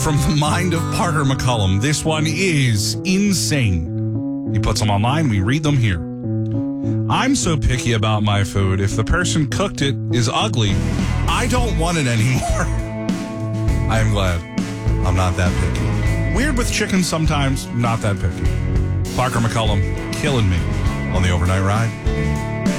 from the mind of Parker McCullum. This one is insane. He puts them online. We read them here. I'm so picky about my food. If the person cooked it is ugly, I don't want it anymore. I am glad I'm not that picky. Weird with chicken sometimes, not that picky. Parker McCullum killing me on the overnight ride.